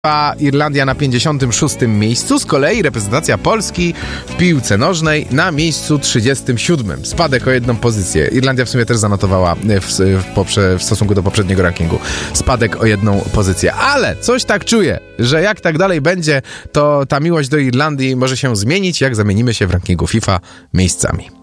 A Irlandia na 56. miejscu, z kolei reprezentacja Polski w piłce nożnej na miejscu 37. Spadek o 1 pozycję. Irlandia w sumie też zanotowała w stosunku do poprzedniego rankingu spadek o 1 pozycję. Ale coś tak czuję, że jak tak dalej będzie, to ta miłość do Irlandii może się zmienić, jak zamienimy się w rankingu FIFA miejscami.